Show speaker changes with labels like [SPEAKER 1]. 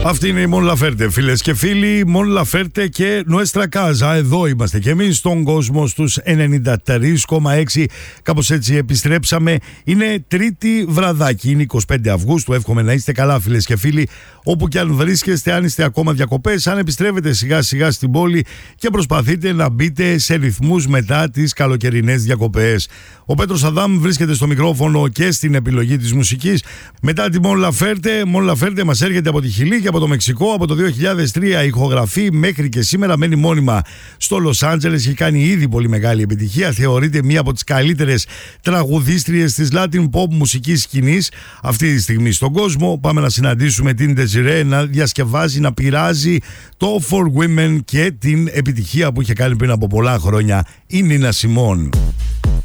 [SPEAKER 1] Αυτή είναι η Mon Laferte, φίλες και φίλοι. Mon Laferte και Nuestra Casa. Εδώ είμαστε και εμείς στον κόσμο στους 93,6. Κάπως έτσι επιστρέψαμε. Είναι Τρίτη βραδάκι, είναι 25 Αυγούστου. Εύχομαι να είστε καλά, φίλες και φίλοι, όπου και αν βρίσκεστε, αν είστε ακόμα διακοπές, αν επιστρέφετε σιγά σιγά στην πόλη και προσπαθείτε να μπείτε σε ρυθμούς μετά τις καλοκαιρινές διακοπές. Ο Πέτρος Αδάμ βρίσκεται στο μικρόφωνο και στην επιλογή της μουσικής. Μετά τη Mon Laferte μας έρχεται από τη Χιλή και από το Μεξικό. Από το 2003 ηχογραφεί, μέχρι και σήμερα μένει μόνιμα στο Λος Άντζελες. Έχει κάνει ήδη πολύ μεγάλη επιτυχία. Θεωρείται μία από τις καλύτερες τραγουδίστριες της Latin pop μουσικής σκηνής αυτή τη στιγμή στον κόσμο. Πάμε να συναντήσουμε την Desiree να διασκευάζει, να πειράζει το For Women και την επιτυχία που είχε κάνει πριν από πολλά χρόνια η Νίνα Σιμών.